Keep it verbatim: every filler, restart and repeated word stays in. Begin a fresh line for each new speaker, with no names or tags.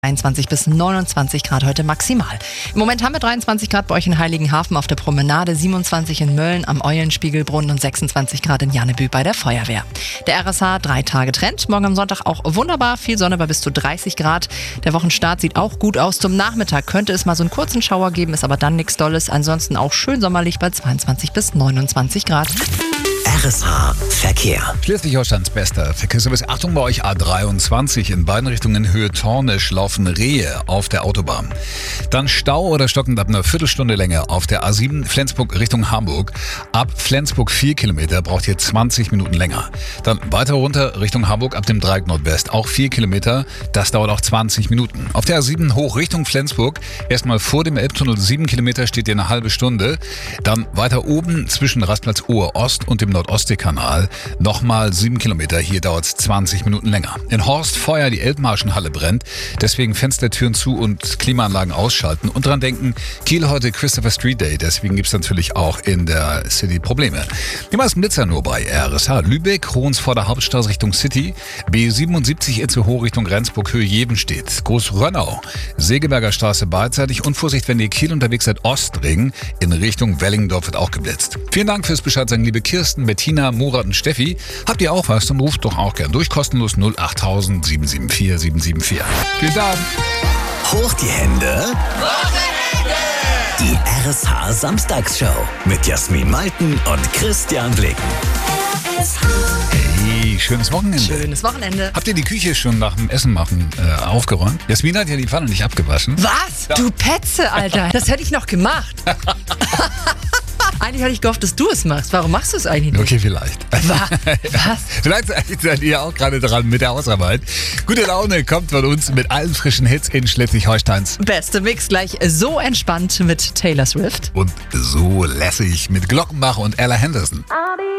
dreiundzwanzig bis neunundzwanzig Grad heute maximal. Im Moment haben wir dreiundzwanzig Grad bei euch in Heiligenhafen auf der Promenade, siebenundzwanzig in Mölln am Eulenspiegelbrunnen und sechsundzwanzig Grad in Jannebü bei der Feuerwehr. Der R S H drei Tage Trend, morgen am Sonntag auch wunderbar, viel Sonne bei bis zu dreißig Grad. Der Wochenstart sieht auch gut aus. Zum Nachmittag könnte es mal so einen kurzen Schauer geben, ist aber dann nichts Dolles. Ansonsten auch schön sommerlich bei zweiundzwanzig bis neunundzwanzig Grad.
R S H Verkehr.
Schleswig-Holsteins bester Verkehrsservice. Achtung bei euch, A dreiundzwanzig in beiden Richtungen Höhe Tornisch laufen Rehe auf der Autobahn. Dann Stau oder stockend ab einer Viertelstunde länger auf der A sieben Flensburg Richtung Hamburg. Ab Flensburg vier Kilometer braucht ihr zwanzig Minuten länger. Dann weiter runter Richtung Hamburg ab dem Dreieck Nordwest auch vier Kilometer. Das dauert auch zwanzig Minuten. Auf der A sieben hoch Richtung Flensburg erstmal vor dem Elbtunnel sieben Kilometer steht ihr eine halbe Stunde. Dann weiter oben zwischen Rastplatz Ohe Ost und dem Nordostseekanal nochmal sieben Kilometer. Hier dauert es zwanzig Minuten länger. In Horst Feuer, die Elbmarschenhalle brennt. Deswegen Fenstertüren zu und Klimaanlagen ausschalten. Und dran denken, Kiel heute Christopher Street Day. Deswegen gibt es natürlich auch in der City Probleme. Die meisten Blitzer nur bei R S H. Lübeck, Hohens vor der Hauptstraße Richtung City. B siebenundsiebzig Itzehoe Richtung Rendsburg, Höhe Jevenstedt. Großrönnau, Segeberger Straße beidseitig. Und Vorsicht, wenn ihr Kiel unterwegs seid, Ostring in Richtung Wellingendorf wird auch geblitzt. Vielen Dank fürs Bescheid sagen, liebe Kirsten, Bettina, Murat und Steffi. Habt ihr auch was, dann ruft doch auch gern durch. Kostenlos null acht null sieben sieben vier sieben sieben vier. Vielen Dank.
Hoch die Hände.
Wochenende!
Die R S H Samstagsshow mit Jasmin Malten und Christian Blicken.
Hey, schönes Wochenende.
Schönes Wochenende.
Habt ihr die Küche schon nach dem Essen machen äh, aufgeräumt? Jasmin hat ja die Pfanne nicht abgewaschen.
Was? Ja. Du Petze, Alter. Das hätte ich noch gemacht. Eigentlich hatte ich gehofft, dass du es machst. Warum machst du es eigentlich nicht?
Okay, vielleicht.
Was?
Vielleicht seid ihr auch gerade dran mit der Hausarbeit. Gute Laune kommt von uns mit allen frischen Hits in Schleswig-Holsteins.
Beste Mix gleich so entspannt mit Taylor Swift.
Und so lässig mit Glockenbach und Ella Henderson.